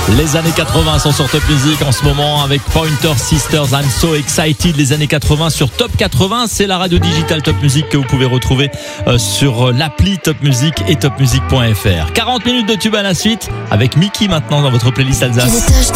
Les années 80 sont sur Top Music en ce moment avec Pointer Sisters, I'm So Excited. Les années 80 sur Top 80, c'est la radio digitale Top Music que vous pouvez retrouver sur l'appli Top Music et topmusic.fr. 40 minutes de tube à la suite avec Mickey maintenant dans votre playlist Alsace.